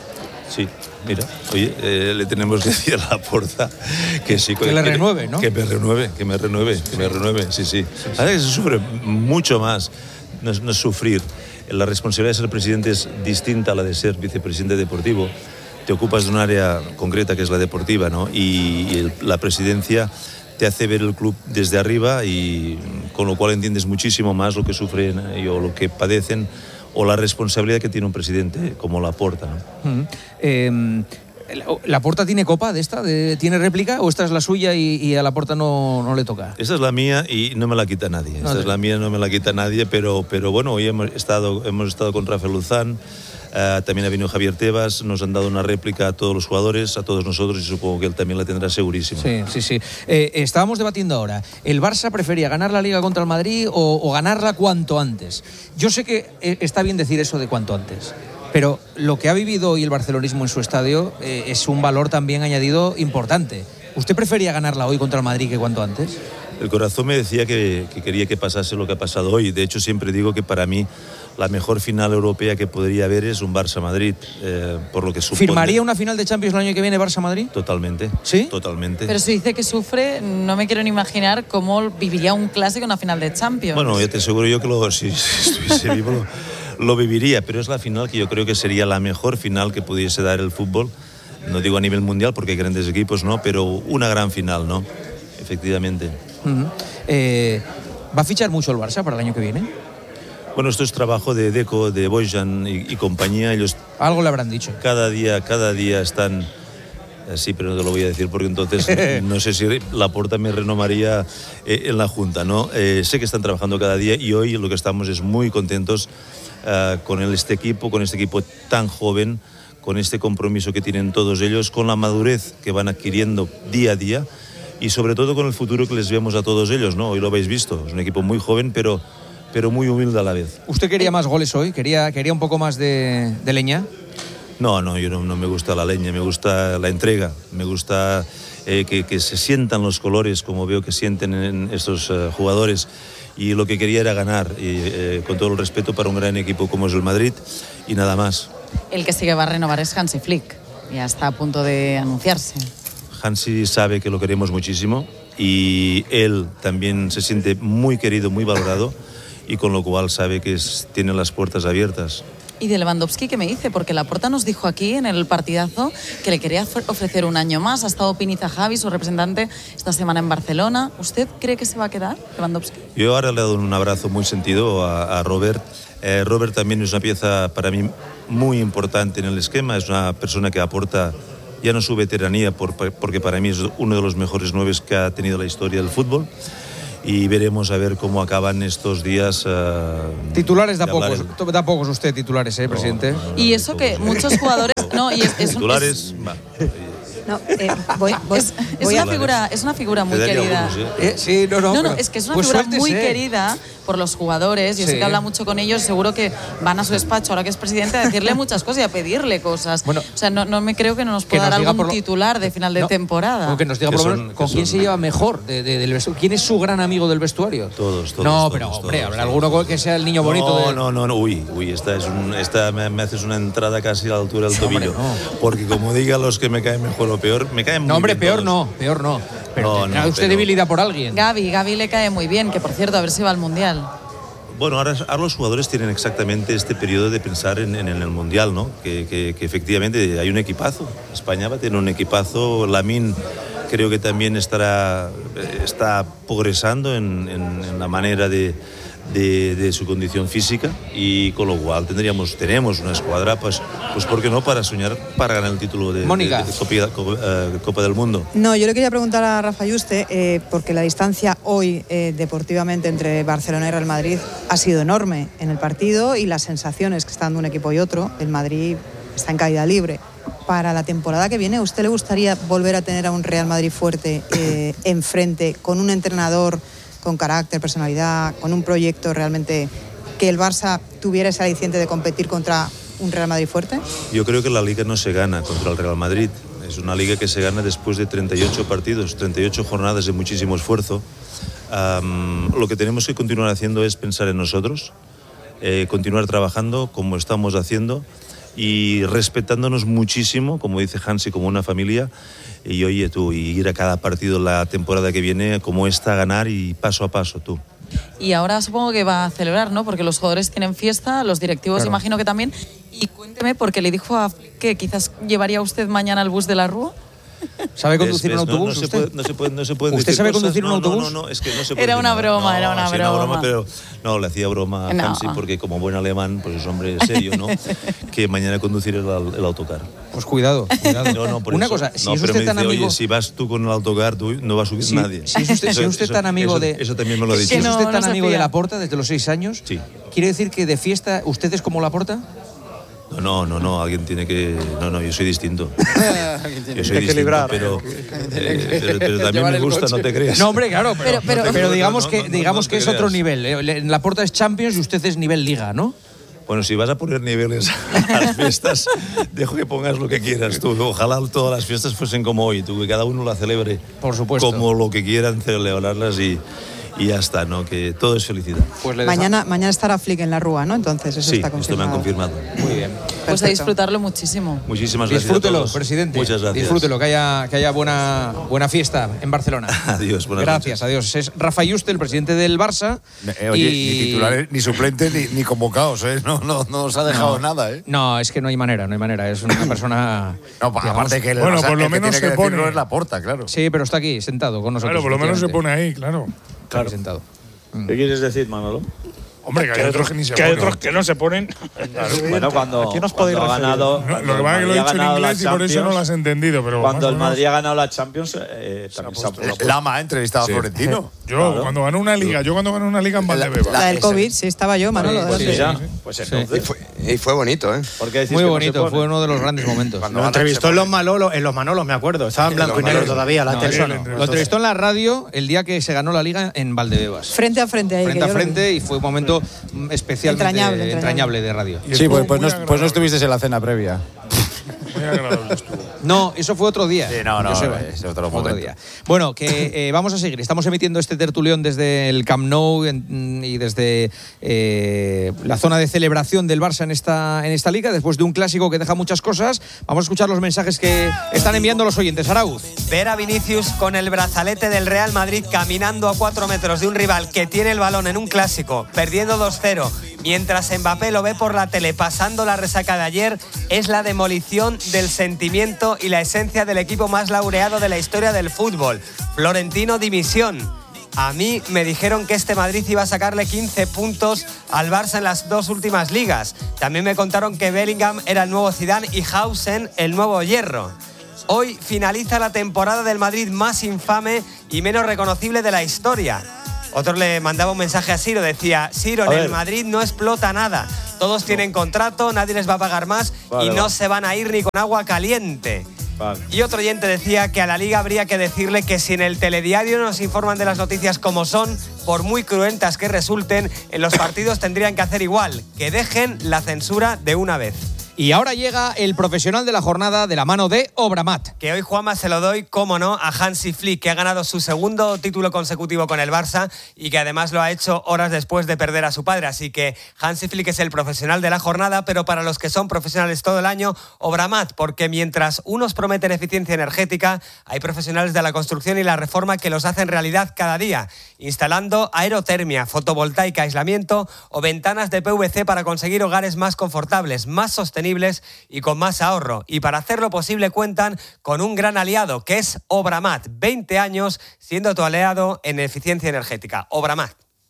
Sí, mira, oye, eh, le tenemos que decir a Laporta que sí. Que, que le renueve, ¿no? Que me renueve, que me renueve, que me renueve, sí, sí. sí, sí. Se sufre mucho más, no es, no es sufrir. La responsabilidad de ser presidente es distinta a la de ser vicepresidente deportivo. Te ocupas de un área concreta que es la deportiva, ¿no? Y, y el, la presidencia te hace ver el club desde arriba y con lo cual entiendes muchísimo más lo que sufren y, o lo que padecen o la responsabilidad que tiene un presidente como Laporta, ¿no? Mm. Eh, ¿Laporta tiene copa de esta? De, ¿Tiene réplica o esta es la suya y, y a Laporta no, no le toca? Esta es la mía y no me la quita nadie. Esta no, es la mía, no me la quita nadie, pero, pero bueno, hoy hemos estado, hemos estado con Rafael Luzán. Uh, también ha venido Javier Tebas, nos han dado una réplica a todos los jugadores, a todos nosotros, y supongo que él también la tendrá segurísimo. Sí, sí, sí. Eh, estábamos debatiendo ahora, ¿el Barça prefería ganar la Liga contra el Madrid o, o ganarla cuanto antes? Yo sé que eh, está bien decir eso de cuanto antes, pero lo que ha vivido hoy el barcelonismo en su estadio eh, es un valor también añadido importante. ¿Usted prefería ganarla hoy contra el Madrid que cuanto antes? El corazón me decía que, que quería que pasase lo que ha pasado hoy. De hecho, siempre digo que para mí la mejor final europea que podría haber es un Barça-Madrid, eh, por lo que supone. ¿Firmaría una final de Champions el año que viene Barça-Madrid? Totalmente. ¿Sí? Totalmente. Pero si dice que sufre, no me quiero ni imaginar cómo viviría un clásico en una final de Champions. Bueno, yo te aseguro yo que lo, si, si estuviese vivo lo, lo viviría, pero es la final que yo creo que sería la mejor final que pudiese dar el fútbol. No digo a nivel mundial porque hay grandes equipos, ¿no? Pero una gran final, ¿no? Efectivamente. Uh-huh. Eh... ¿Va a fichar mucho el Barça para el año que viene? Bueno, esto es trabajo de Deco, de Bojan y, y compañía. Ellos algo le habrán dicho. Cada día, cada día están... Eh, sí, pero no te lo voy a decir porque entonces no, no sé si Laporta me renomaría eh, en la Junta, ¿no? Eh, sé que están trabajando cada día y hoy lo que estamos es muy contentos uh, con el, este equipo, con este equipo tan joven, con este compromiso que tienen todos ellos, con la madurez que van adquiriendo día a día y sobre todo con el futuro que les vemos a todos ellos, ¿no? Hoy lo habéis visto, es un equipo muy joven, pero... pero muy humilde a la vez. ¿Usted quería más goles hoy? ¿Quería, quería un poco más de, de leña? No, no, yo no, no me gusta la leña, me gusta la entrega, me gusta eh, que, que se sientan los colores como veo que sienten en estos uh, jugadores y lo que quería era ganar, y, eh, con todo el respeto para un gran equipo como es el Madrid y nada más. El que sí que va a renovar es Hansi Flick, ya está a punto de anunciarse. Hansi sabe que lo queremos muchísimo y él también se siente muy querido, muy valorado. Y con lo cual sabe que es, tiene las puertas abiertas. ¿Y de Lewandowski qué me dice? Porque Laporta nos dijo aquí en el partidazo que le quería ofrecer un año más. Ha estado Piniza Javi, su representante, esta semana en Barcelona. ¿Usted cree que se va a quedar, Lewandowski? Yo ahora le he dado un abrazo muy sentido a, a Robert. Eh, Robert también es una pieza para mí muy importante en el esquema. Es una persona que aporta ya no su veteranía, por, porque para mí es uno de los mejores nueves que ha tenido la historia del fútbol. Y veremos a ver cómo acaban estos días. Uh, titulares da pocos, el... da pocos usted titulares, ¿eh, presidente? No, no, no, y eso no, que muchos jugadores... No, y es, es titulares... Un, es... No, eh, voy, voy, es, es, una figura, es una figura muy querida. Algunos, ¿eh? Eh, sí, no, no, no, no pero, es que es una pues figura suéltese. muy querida por los jugadores. Yo sí. sé que habla mucho con ellos, seguro que van a su despacho, ahora que es presidente, a decirle muchas cosas y a pedirle cosas. Bueno, o sea, no, no me creo que no nos pueda dar algún lo... titular de final de no, temporada. O que nos diga por lo menos con quién se lleva mejor de, de, del vestuario. ¿Quién es su gran amigo del vestuario? Todos, todos. No, todos, pero todos, hombre, todos, habrá todos, alguno que sea el niño bonito. No, de... no, no, no, uy, uy, esta es un, esta me, me haces una entrada casi a la altura del sí, tobillo. Hombre, no. Porque como diga los que me caen mejor o peor, me caen muy No, hombre, bien peor todos. no, peor no. Pero no, ¿tendrá no, usted pero... debilidad por alguien? Gavi, Gavi le cae muy bien, que por cierto, a ver si va al Mundial. Bueno, ahora, ahora los jugadores tienen exactamente este periodo de pensar en, en, en el Mundial, ¿no? Que, que, que efectivamente hay un equipazo. España va a tener un equipazo. Lamine creo que también estará está progresando en, en, en la manera de, de, de su condición física y con lo cual tendríamos tenemos una escuadra, pues, pues ¿por qué no? Para soñar, para ganar el título de, Mónica. de, de Copa, Copa, uh, Copa del Mundo. No, yo le quería preguntar a Rafa Yuste, eh, porque la distancia hoy eh, deportivamente entre Barcelona y Real Madrid ha sido enorme en el partido y las sensaciones que está dando un equipo y otro. El Madrid está en caída libre. Para la temporada que viene, ¿a usted le gustaría volver a tener a un Real Madrid fuerte eh, enfrente, con un entrenador con carácter, personalidad, con un proyecto realmente que el Barça tuviera ese aliciente de competir contra un Real Madrid fuerte? Yo creo que la Liga no se gana contra el Real Madrid. Es una Liga que se gana después de treinta y ocho partidos, treinta y ocho jornadas de muchísimo esfuerzo. Um, lo que tenemos que continuar haciendo es pensar en nosotros, eh, continuar trabajando como estamos haciendo y respetándonos muchísimo, como dice Hansi, como una familia. Y oye tú, y ir a cada partido la temporada que viene como esta, ganar y paso a paso tú. Y ahora supongo que va a celebrar, ¿no? Porque los jugadores tienen fiesta, los directivos claro. Imagino que también. Y cuénteme, porque le dijo a que quizás llevaría usted mañana el bus de la Rúa. ¿Sabe conducir ¿Ves, ves? un autobús? No, no, se puede, no se puede, no se puede ¿Usted sabe cosas. conducir un no, autobús? No, no, no, es que no se puede Era una broma, no, era una broma. Una broma. Pero no, le hacía broma a no. Hansi porque como buen alemán, pues es hombre serio, ¿no? Que mañana conducirá el, el autocar. Pues cuidado, cuidado. No, no, por una eso. cosa, si no, es pero usted me tan dice, amigo... Oye, si vas tú con el autocar, tú no va a subir si, nadie. Si es usted, eso, si usted eso, tan amigo eso, de... Eso también me lo ha dicho. Si es no, usted no tan amigo fía. de Laporta desde los seis años, sí. ¿Quiere decir que de fiesta usted es como Laporta? No, no, no, no, alguien tiene que... No, no, yo soy distinto. Yo soy equilibrar. distinto, pero, eh, pero, pero también me gusta, no te creas. No, hombre, claro, pero, pero, pero, pero digamos no, que, no, digamos no que es creas. otro nivel. En Laporta es Champions y usted es nivel Liga, ¿no? Bueno, si vas a poner niveles a las fiestas, dejo que pongas lo que quieras tú. Ojalá todas las fiestas fuesen como hoy, tú, que cada uno la celebre. Por supuesto. Como lo que quieran celebrarlas y... Y ya está, ¿no? Que todo es felicidad. Pues mañana, mañana estará Flick en la Rúa, ¿no? Entonces, eso sí, está confirmado. esto me han confirmado. Muy bien. Perfecto. Pues a disfrutarlo muchísimo. Muchísimas gracias. Disfrútelo, a todos. presidente. Muchas gracias. Disfrútelo, que haya, que haya buena, buena fiesta en Barcelona. Adiós, buenas Gracias, noches. adiós. Es Rafa Yuste, el presidente del Barça. Eh, oye, y... ni titulares, ni suplentes, ni, ni convocados, ¿eh? No, no, no nos ha dejado no, nada, ¿eh? No, es que no hay manera, no hay manera. Es una persona... No, digamos, aparte que el, bueno, o sea, por lo el menos que tiene se que pone. es la porta, claro. Sí, pero está aquí, sentado con nosotros. Claro, por lo menos se pone ahí, claro. Claro, sentado. ¿Qué quieres decir, Manolo? Hombre, que hay otros que ni se que ponen. hay otros que no se ponen. Bueno, cuando, Aquí nos podéis cuando ha ganado. No, lo que pasa es que lo he dicho en inglés y por eso no lo has entendido. Pero cuando el menos, Madrid ha ganado la Champions, eh, también se ha puesto. Lama ha entrevistado Sí. a Florentino. Yo, Claro. cuando ganó una liga, yo cuando gané una liga en Valdebebas. La del COVID, sí, estaba yo, Manolo. Pues, delante. sí, ya. Pues entonces. Y fue, y fue bonito, ¿eh? ¿Por qué decís Muy que no bonito, se pone? fue uno de los grandes momentos. Lo entrevistó en los Manolos, en los Manolos, me acuerdo. Estaba en blanco y negro todavía, la No, tele. eso no. Lo entrevistó en la radio el día que se ganó la Liga en Valdebebas. Frente a frente ahí. Frente que a yo lo vi. frente y fue un momento mm, especialmente Entrañable, entrañable. entrañable de radio. Y Sí, estuvo pues, pues, muy no, pues no agradable. estuvisteis en la cena previa. Muy agradable estuvo. No, eso fue otro día. Sí, no, no, Joseba. es otro Fue momento. día. Bueno, que eh, vamos a seguir. Estamos emitiendo este tertulión desde el Camp Nou en- y desde eh, la zona de celebración del Barça en esta, en esta liga, después de un clásico que deja muchas cosas. Vamos a escuchar los mensajes que están enviando los oyentes. Arauz. Ver a Vinicius con el brazalete del Real Madrid caminando a cuatro metros de un rival que tiene el balón en un clásico, perdiendo dos cero, mientras Mbappé lo ve por la tele pasando la resaca de ayer, es la demolición del sentimiento y la esencia del equipo más laureado de la historia del fútbol. Florentino dimisión. A mí me dijeron que este Madrid iba a sacarle quince puntos al Barça en las dos últimas ligas. También me contaron que Bellingham era el nuevo Zidane y Hausen el nuevo Hierro. Hoy finaliza la temporada del Madrid más infame y menos reconocible de la historia. Otro le mandaba un mensaje a Ciro, decía: Ciro, en el Madrid no explota nada. Todos tienen contrato, nadie les va a pagar más Vale, y no vale. se van a ir ni con agua caliente. Vale. Y otro oyente decía que a la Liga habría que decirle que si en el telediario nos informan de las noticias como son, por muy cruentas que resulten, en los partidos tendrían que hacer igual, que dejen la censura de una vez. Y ahora llega el profesional de la jornada de la mano de Obramat. Que hoy, Juanma, se lo doy, cómo no, a Hansi Flick, que ha ganado su segundo título consecutivo con el Barça y que además lo ha hecho horas después de perder a su padre. Así que Hansi Flick es el profesional de la jornada, pero para los que son profesionales todo el año, Obramat, porque mientras unos prometen eficiencia energética, hay profesionales de la construcción y la reforma que los hacen realidad cada día, instalando aerotermia, fotovoltaica, aislamiento o ventanas de P V C para conseguir hogares más confortables, más sostenibles y con más ahorro. Y para hacerlo posible cuentan con un gran aliado, que es Obramat. veinte años siendo tu aliado en eficiencia energética. Obramat.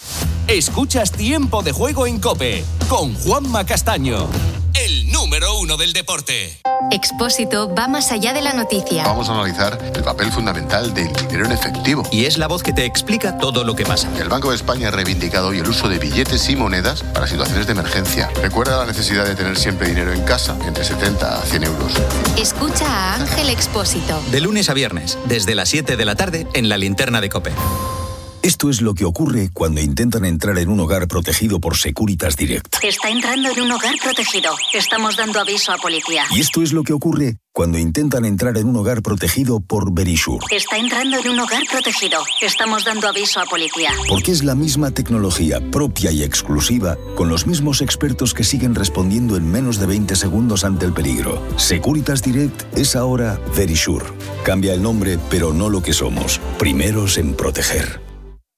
Escuchas Tiempo de Juego en COPE con Juanma Castaño, el número uno del deporte. Expósito va más allá de la noticia. Vamos a analizar el papel fundamental del dinero en efectivo. Y es la voz que te explica todo lo que pasa. El Banco de España ha reivindicado hoy el uso de billetes y monedas para situaciones de emergencia. Recuerda la necesidad de tener siempre dinero en casa, entre setenta a cien euros. Escucha a Ángel Expósito. De lunes a viernes, desde las siete de la tarde, en la linterna de COPE. Esto es lo que ocurre cuando intentan entrar en un hogar protegido por Securitas Direct. Está entrando en un hogar protegido. Estamos dando aviso a policía. Y esto es lo que ocurre cuando intentan entrar en un hogar protegido por Verisure. Está entrando en un hogar protegido. Estamos dando aviso a policía. Porque es la misma tecnología propia y exclusiva, con los mismos expertos que siguen respondiendo en menos de veinte segundos ante el peligro. Securitas Direct es ahora Verisure. Cambia el nombre, pero no lo que somos. Primeros en proteger.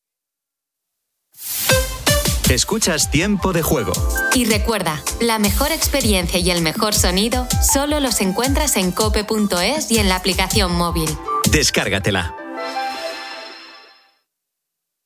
Escuchas Tiempo de Juego. Y recuerda, la mejor experiencia y el mejor sonido solo los encuentras en cope punto es y en la aplicación móvil. Descárgatela.